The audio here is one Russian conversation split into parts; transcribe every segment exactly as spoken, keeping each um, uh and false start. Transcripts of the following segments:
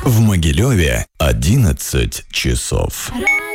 В Могилеве одиннадцать часов.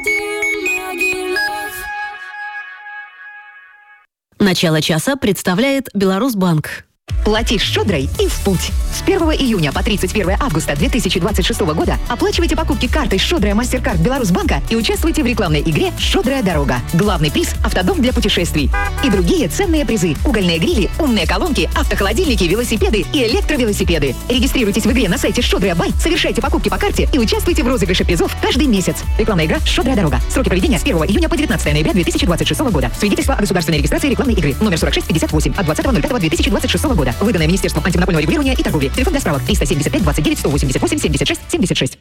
Начало часа представляет Беларусьбанк. Плати щедрой и в путь. С первого июня по тридцать первое августа две тысячи двадцать шестого года оплачивайте покупки картой «Щедрая Мастеркард Беларусьбанка» и участвуйте в рекламной игре «Щедрая дорога». Главный приз – автодом для путешествий. И другие ценные призы – угольные грили, умные колонки, автохолодильники, велосипеды и электровелосипеды. Регистрируйтесь в игре на сайте «Щедрая Бай», совершайте покупки по карте и участвуйте в розыгрыше призов каждый месяц. Рекламная игра «Щедрая дорога». Сроки проведения с первого июня по девятнадцатое ноября две тысячи двадцать шестого года. Свидетельство о государственной регистрации рекламной игры. Номер сорок шесть пятьдесят восемь от двадцатого ноль пятого две тысячи двадцать шестого года. Выданное Министерством антимонопольного регулирования и торговли. Телефон для справок триста семьдесят пять двадцать девять сто восемьдесят восемь семьдесят шесть семьдесят шесть.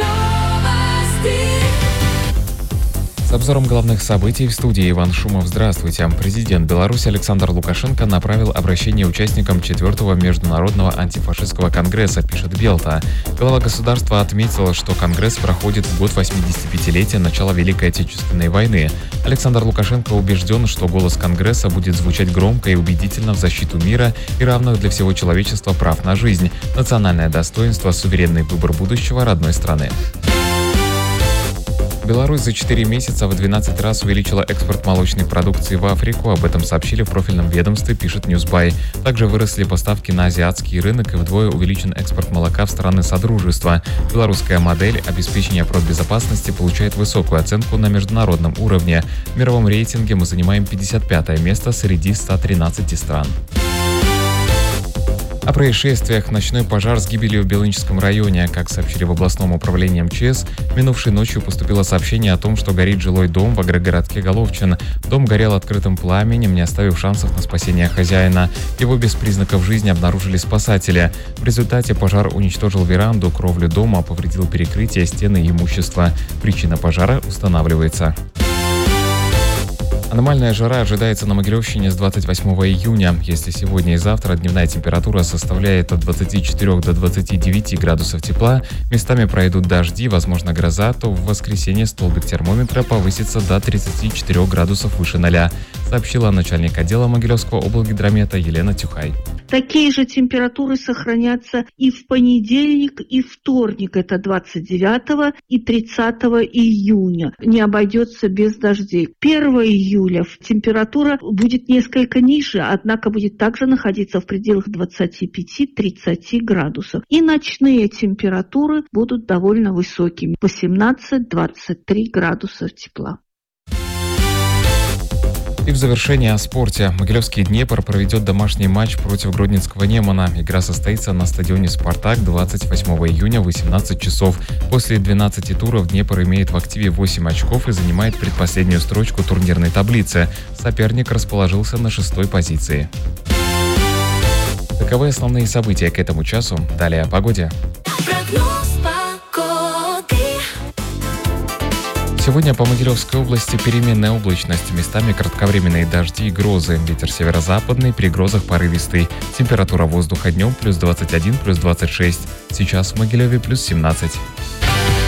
С обзором главных событий в студии Иван Шумов. Здравствуйте. Президент Беларуси Александр Лукашенко направил обращение участникам четвертого Международного антифашистского конгресса, пишет Белта. Глава государства отметил, что конгресс проходит в год восьмидесятипятилетия начала Великой Отечественной войны. Александр Лукашенко убежден, что голос конгресса будет звучать громко и убедительно в защиту мира и равных для всего человечества прав на жизнь, национальное достоинство, суверенный выбор будущего родной страны. Беларусь за четыре месяца в двенадцать раз увеличила экспорт молочной продукции в Африку. Об этом сообщили в профильном ведомстве, пишет Ньюсбай. Также выросли поставки на азиатский рынок и вдвое увеличен экспорт молока в страны Содружества. Белорусская модель обеспечения продбезопасности получает высокую оценку на международном уровне. В мировом рейтинге мы занимаем пятьдесят пятое место среди ста тринадцати стран. О происшествиях. Ночной пожар с гибелью в Белыническом районе. Как сообщили в областном управлении МЧС, минувшей ночью поступило сообщение о том, что горит жилой дом в агрогородке Головчин. Дом горел открытым пламенем, не оставив шансов на спасение хозяина. Его без признаков жизни обнаружили спасатели. В результате пожар уничтожил веранду, кровлю дома, повредил перекрытие, стены и имущество. Причина пожара устанавливается. Аномальная жара ожидается на Могилевщине с двадцать восьмого июня. Если сегодня и завтра дневная температура составляет от двадцати четырёх до двадцати девяти градусов тепла, местами пройдут дожди, возможно гроза, то в воскресенье столбик термометра повысится до тридцати четырёх градусов выше ноля, сообщила начальник отдела Могилевского облгидромета Елена Тюхай. Такие же температуры сохранятся и в понедельник, и вторник, это двадцать девятого и тридцатого июня. Не обойдется без дождей. первого июля температура будет несколько ниже, однако будет также находиться в пределах двадцати пяти — тридцати градусов. И ночные температуры будут довольно высокими, восемнадцать — двадцать три градуса тепла. И в завершение о спорте. Могилевский Днепр проведет домашний матч против Гродненского Немана. Игра состоится на стадионе «Спартак» двадцать восьмого июня в восемнадцать часов. После двенадцати туров Днепр имеет в активе восемь очков и занимает предпоследнюю строчку турнирной таблицы. Соперник расположился на шестой позиции. Таковы основные события к этому часу. Далее о погоде. Сегодня по Могилевской области переменная облачность, местами кратковременные дожди и грозы. Ветер северо-западный, при грозах порывистый. Температура воздуха днем плюс двадцать один, плюс двадцать шесть. Сейчас в Могилеве плюс семнадцать.